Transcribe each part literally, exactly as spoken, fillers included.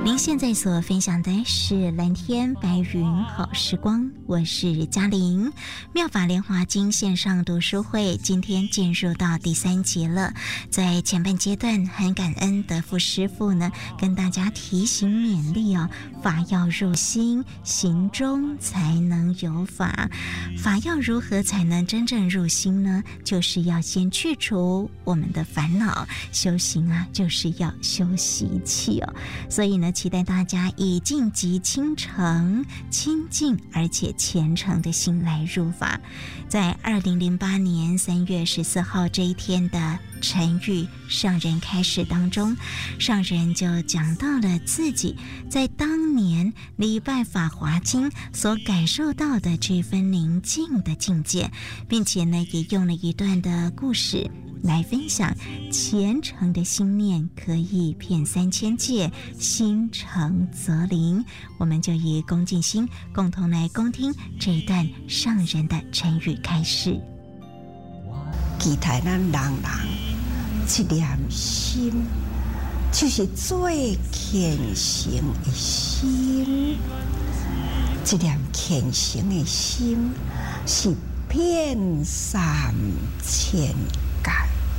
您现在所分享的是蓝天白云好时光，我是嘉玲。妙法莲华经线上读书会今天进入到第三节了。在前半阶段，很感恩德福师父呢，跟大家提醒勉励哦，法要入心，行中才能有法。法要如何才能真正入心呢？就是要先去除我们的烦恼，修行啊，就是要修习气哦。所以呢，期待大家以净极清诚、清净而且虔诚的心来入法。在二零零八年三月十四号这一天的晨语上人开始当中，上人就讲到了自己在当年礼拜法华经所感受到的这份宁静的境界，并且呢，也用了一段的故事来分享虔诚的心念可以遍三千界，心诚则灵。我们就以恭敬心共同来恭听这一段上人的晨语开始。 期待咱人人一念心，就是最虔诚的心。一念虔诚的心是遍三千界。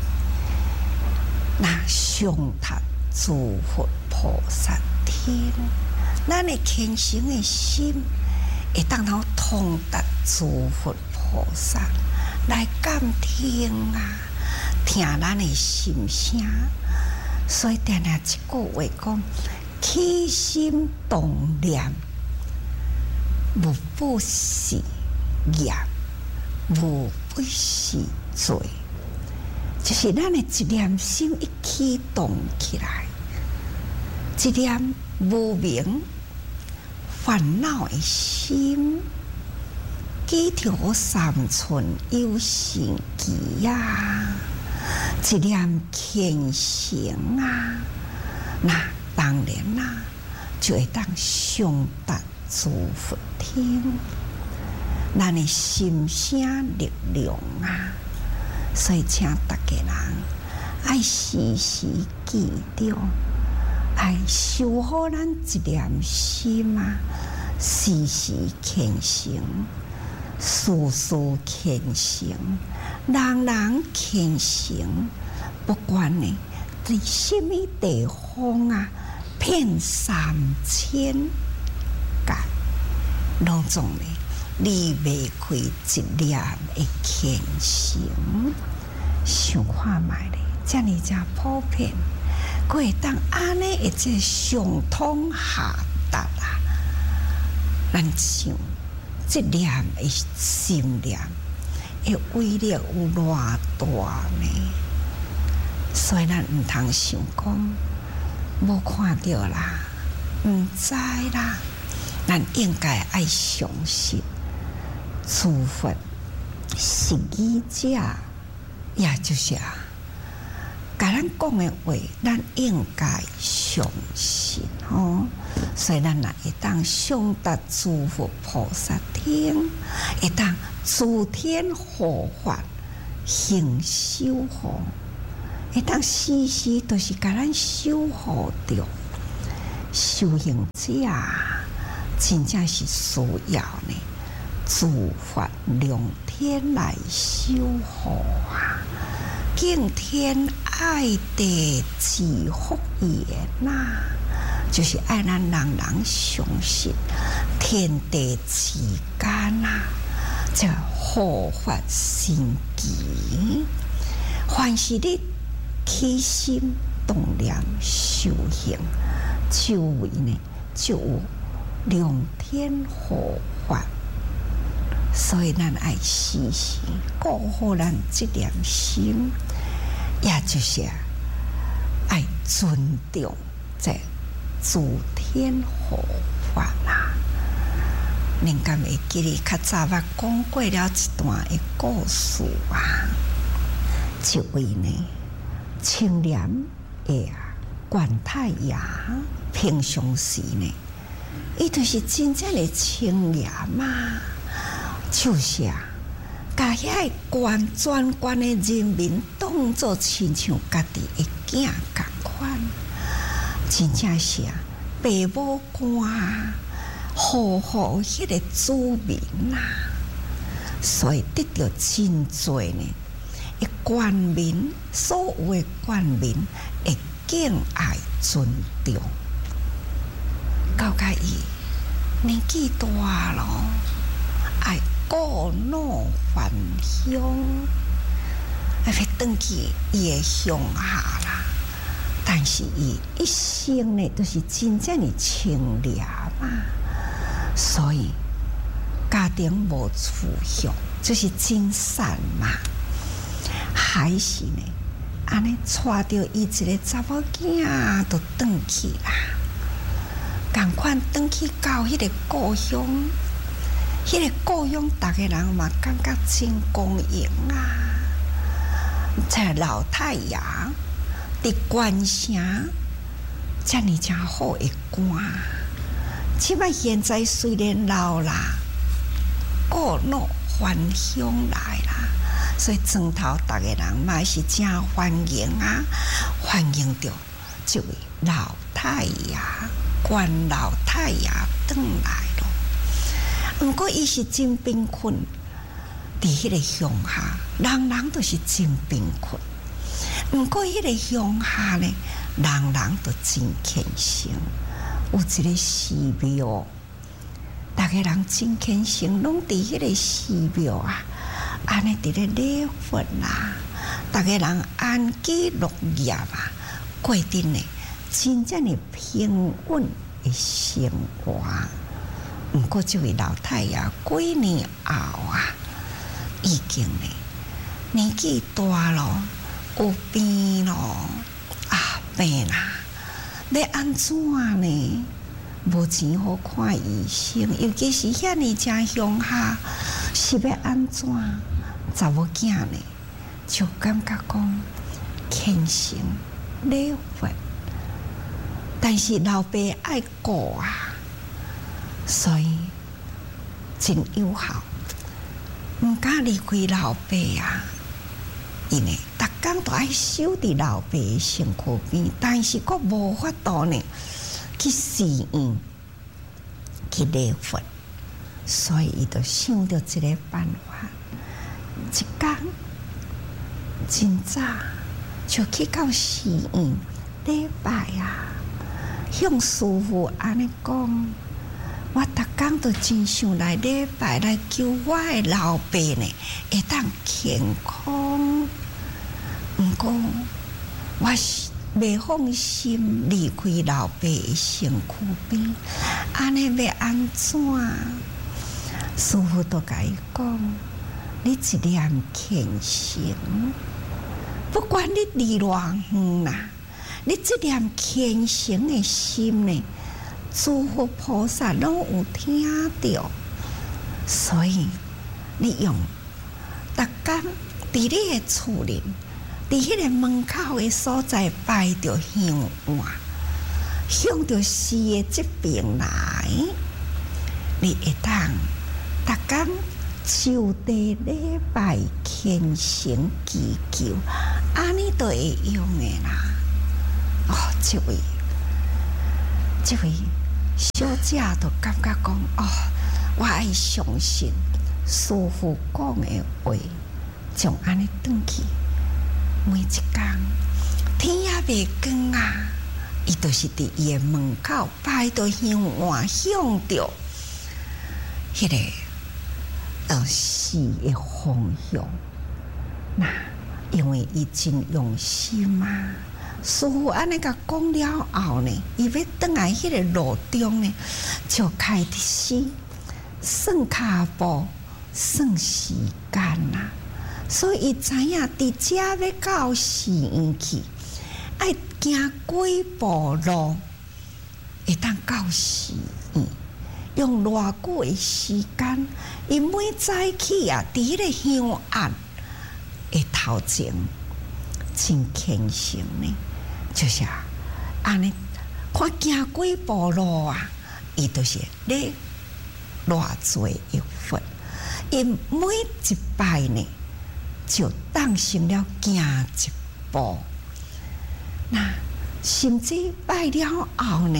那上达诸佛菩萨天，咱的虔诚的心会当到通达诸佛菩萨来感听啊，听咱的心声。所以定定一句话讲：起心动念，无不是业，无不是罪。就是咱的一念心一启动起来，一念无明烦恼的心，记着三寸有神机呀！一念虔诚啊，那当然啦、啊，就会当上达诸佛天，咱的心声力量啊！所以，请大家人爱时时记着，爱修好咱一念心啊，时时虔诚，事事虔诚，人人虔诚。不管呢，在什么地方啊，遍三千界，拢总呢。离袂开一念的虔诚，想看卖咧，遮尔只普遍，佫会当安尼一只上通下达啊！咱想，这念的心念，的威力有偌大呢？所以咱毋通想讲，无看到啦，毋知啦，咱应该爱相信。诸佛是语者，也就是啊，甲咱讲的话，咱应该相信哦。所以咱若会当上达诸佛菩萨天，会当诸天护法行守护，会当时时都是甲咱守护着。修行者真正是需要呢。诸法良天来守护啊，敬天爱地之福言呐、啊，就是爱咱人人相信天地之间啊，这护法神奇。凡是你起心动念修行，周围呢就有良天护法。所以咱爱时时顾好咱这念心，也就是爱尊重这诸天护法啦。恁敢会记哩？较早捌讲过了一段的故事啊，一位呢清廉的管太爷，平常时呢，伊就是真正的清廉嘛。就是啊，把遐官专官的人民当作亲像家己的囝共款，真正是啊， 爸母官好好迄个子民啊，所以得到真多呢。一官民所有的官民会敬爱尊重，到甲伊年纪大咯，爱故老还乡，啊，要转去伊的乡下啦。但是伊一生呢，都是真正的清廉嘛，所以家庭无富裕，就是真善嘛。还是呢，安尼带着伊一个查某囝，就转去啦。共款转去到迄个故乡，迄、那个故乡，逐个人嘛感觉真光荣啊！在老太爷伫关城，遮尔真好的官，即摆现在虽然老啦，故老还乡来啦。所以庄头逐个人嘛是真欢迎啊，欢迎着这位老太爷，关老太爷转来咯。毋过伊是真贫困，伫迄个乡下，人人都是真贫困。毋过迄个乡下呢，人人都真虔诚，有一个寺庙，逐个人真虔诚，拢伫迄个寺庙啊。安尼伫咧礼佛啦，逐个人安居乐业啊，过得呢真正的平稳的生活。毋过这位老太爷几年后啊，已经呢年纪大咯，有病咯，啊病啦，要安怎呢？无钱好看医生，尤其是遐尼正乡下，是要安怎？查某囝呢，就感觉讲虔诚礼佛，但是老爸爱顾啊，所以真友好，毋敢离开老爸啊。因为逐工都爱守伫老爸的身躯边，但是佫无法度呢去寺院去礼佛，所以伊就想到一个办法。一天真早就去到寺院礼拜啊，向师父安尼讲：我逐工都真想来礼拜，来求我的老爸呢会当健康。毋过我是袂放心离开老爸的身躯边，安尼要安怎？师父都甲伊讲。你一念虔诚，不管你离偌远啦，你这念虔诚的心呢，诸佛菩萨拢有听到，所以你用逐工伫你的厝里，伫迄个门口的所在摆着香碗，向着寺的这边来，你会当逐工。就地礼拜虔诚祈求，安尼都会用的啦。哦，这位，这位小姐都感觉讲，哦，我爱相信师父讲的话，从安尼转去，每一天天也未光啊，伊都是伫伊的门口摆着香碗，向着迄个。呃，是的方向，那因为伊真用心嘛。师父安尼甲讲了后呢，伊要转来迄个路中呢，就开始算骹步、算时间啦。所以伊知影伫遮要到寺院去，爱行几步路，会当到寺院。用偌久的时间，伊每早起啊，伫迄个香案的头前，真虔诚呢，就是安尼，看行几步路啊，伊都是咧偌济一佛，伊每一拜呢，就当成了行一步。那甚至拜了后呢，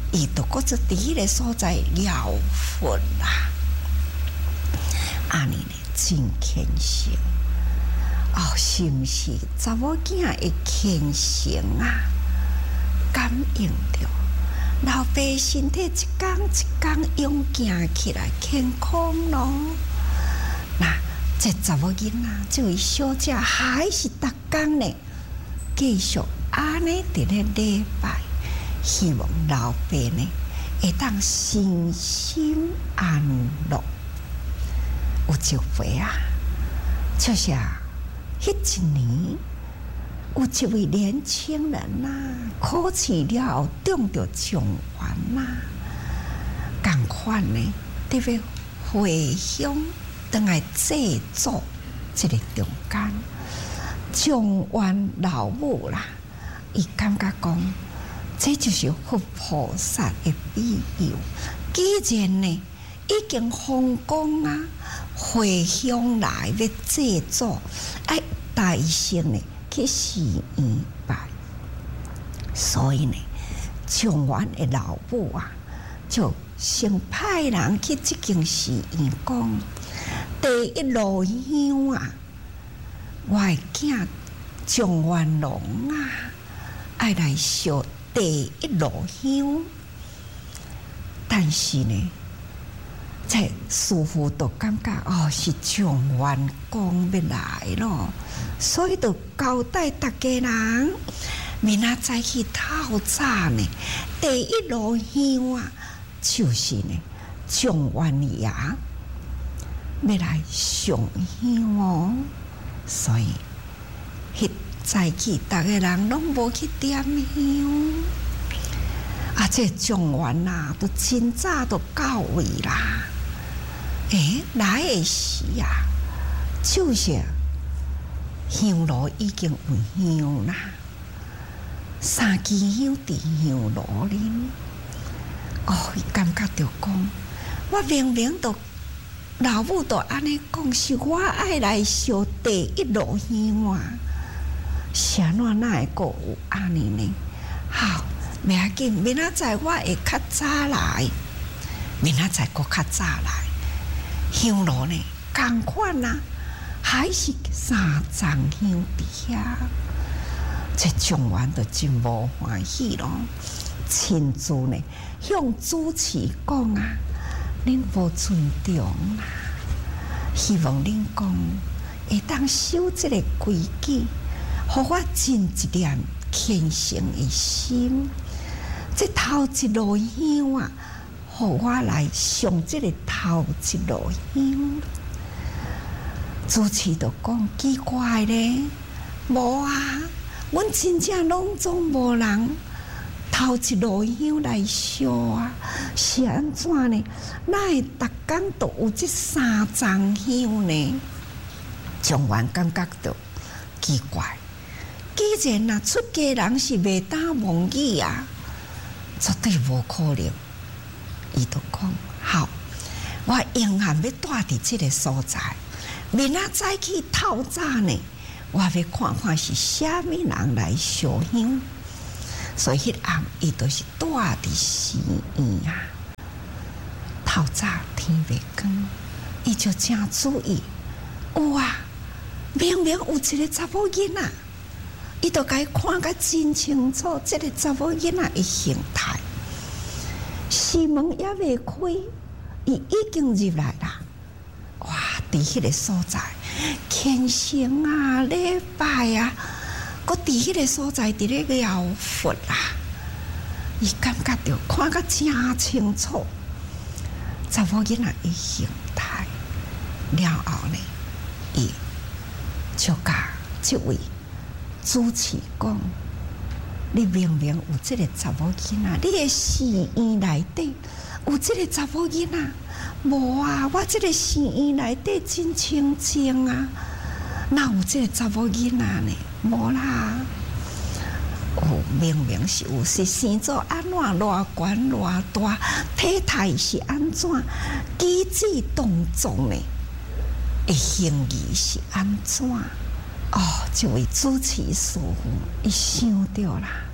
伊都搁做伫迄个所在疗佛啦，安尼呢真虔诚哦，是毋是查某囝的虔诚啊？感应着老爸身体一天一天勇行起来，健康咯。那这查某囡仔，这位小姐还是逐工呢，继续安尼伫咧礼拜，希望老爸呢会当身心安乐。有一回啊，就是啊，迄一年有一位年轻人呐、啊，考试了后中着状元呐、啊，共款呢，特别回乡倒来祭祖，这个中间，状元老母啦，伊感觉讲，这就是佛菩萨的庇佑。既然呢，已经奉公啊，回乡来要祭祖，哎，大圣呢去寺院拜，所以呢，状元的老母啊，就先派人去这间寺院讲，第一炉香啊，我的囝状元郎啊，爱来烧第一炉香，但是呢。这师傅都感觉哦是状元公要来咯，所以就交代大家人，明仔载去透早呢，第一炉香啊，就是呢状元爷要来上香哦，所以迄早起大家人拢无去点香，啊，这状元啊，都真早都到位啦。诶，来的时啊，就是香炉已经有香啦，三支香伫香炉里，哦，伊感觉着讲，我明明都老母都安尼讲，是我爱来烧第一炉香啊，是安怎哪会阁有安尼呢？好，袂要紧，明仔载我会较早来，明仔载阁较早来。香炉呢，同款啊，还是三丛香伫遐，这状元就真无欢喜咯。亲自呢，向主持讲啊，恁无尊重啦，希望恁讲会当守这个规矩，互我尽一点虔诚的心。这头一炉香啊。互我来上这个头一炉香，主持就讲奇怪咧，无啊，阮真正拢总无人头一炉香来烧啊，是安怎呢？哪会逐工都有这三丛香呢？状元感觉到奇怪，既然啊出家人是袂打妄语啊，绝对无可能。伊就讲好，我永远要住伫这个所在。明仔载去透早呢，我要看看是虾米人来烧香。所以迄暗伊就是住伫寺院啊。透早天未光，伊就正注意，有啊，明明有一个查某囡仔，伊就该看甲真清楚，这个查某囡仔的形态。寺门也未开，伊已经入来啦。哇！伫迄个所在，虔诚啊，礼拜啊，搁伫迄个所在伫咧疗佛啦。伊感觉着看甲真清楚，查某囡仔的形态。了后呢，伊就甲这位主持讲。你明明有这个查某囡仔，你的寺院内底有这个查某囡仔，无啊？我这个寺院内底真清净啊，哪有这个查某囡仔呢？无啦，哦，明明是有，是生做安怎偌悬偌大，体态是安怎，举止动作呢？的行为是安怎？哦，这位主持师傅，伊想到啦。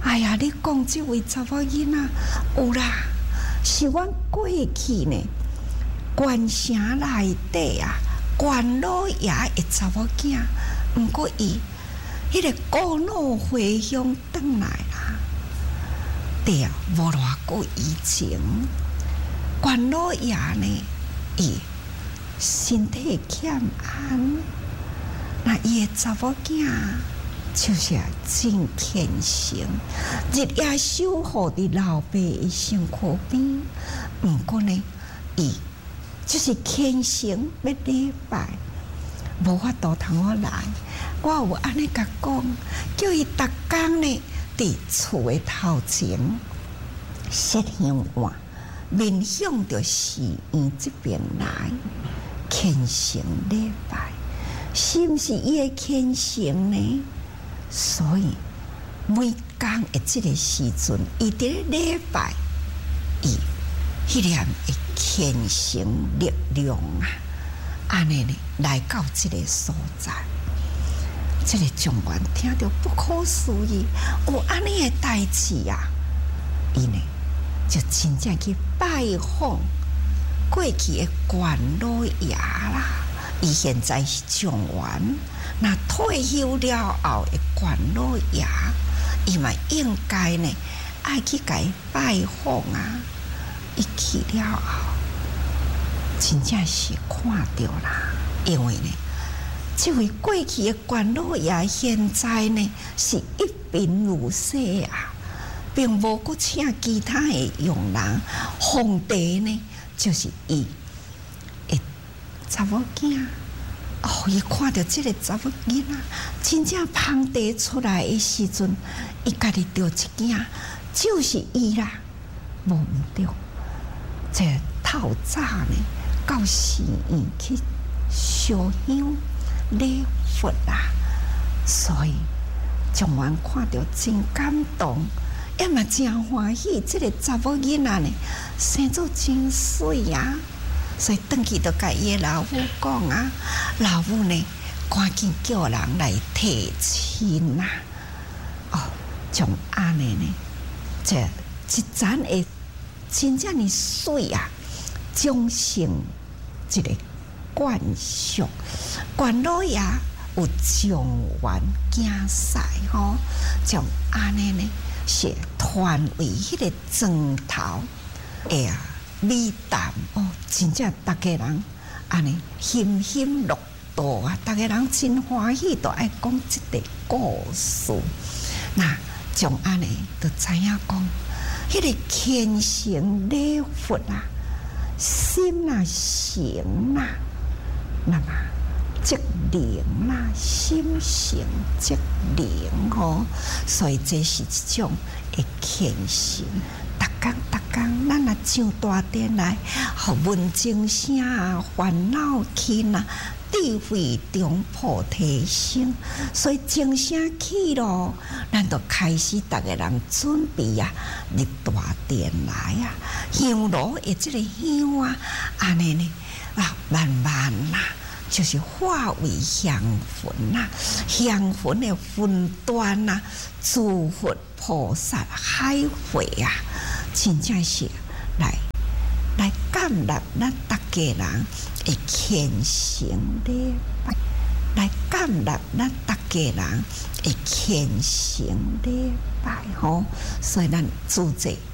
哎呀，你讲这位查某囡仔有啦，是阮过去呢，县城内底啊，关老爷的查某囝，毋过伊迄个故脑回乡转来啦。对啊，无偌久以前，关老爷呢，伊身体欠安，那伊的查某囝就是真虔诚，日夜守护伫老爸的身躯边。毋过呢，伊就是虔诚要礼拜，无法度通我来。我有安尼甲讲，叫伊逐工呢伫厝的头前设香案，面向着寺院这边来虔诚礼拜，是毋是伊的虔诚呢？所以每工的这个时阵，伊伫咧礼拜，伊迄念的虔诚力量啊，安尼呢来到这个所在，这个状元听到不可思议，有安尼的代志啊！伊呢就真正去拜访过去的关老爷啦。伊现在是状元，那退休了后的关老爷，伊嘛应该呢爱去甲伊拜访啊！伊去了后，真正是看到啦，因为呢，这位过去的关老爷现在呢是一贫如洗啊，并无搁请其他的佣人，皇帝呢就是伊。查某囝，哦，伊看到这个查某囡仔，真正芳地出来的时阵，伊家己着一惊，就是伊啦，无毋对。这透早呢，到寺院去烧香礼佛啦，所以状元看到真感动，也嘛真欢喜。这个查某囡仔呢，生做真水啊！所以转去就甲伊的老母讲啊，老母呢赶紧叫人来提亲呐、啊！哦，从安尼呢，这一盏的真正的水啊，终成一个惯俗。关老爷有状元竞赛吼，从安尼呢是传为迄个庄头，哎呀！美谈哦，真正大家人安尼欣欣乐道啊！大家人真欢喜，都爱讲这个故事。那从安尼就知影讲，迄、那个虔诚礼佛啊，心啊诚啊，那么即灵啊，心诚即灵吼。所以这是一种的虔诚。逐工逐工，咱若上大殿来，互文静声啊，烦恼轻啊，智慧中菩提心。所以静声起咯，咱就开始逐个人准备啊，入大殿来啊，香炉的这个香啊，安尼呢啊，慢慢啦、啊，就是化为香魂啦、啊，香魂的分段啦、啊，诸佛菩萨海会啊。真正是来来感染咱大家人的虔诚礼拜，来感染咱大家人的虔诚礼拜吼。所以咱主者